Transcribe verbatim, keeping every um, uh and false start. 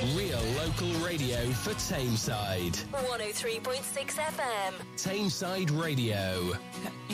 Real local radio for Tameside. one oh three point six F M. Tameside Radio.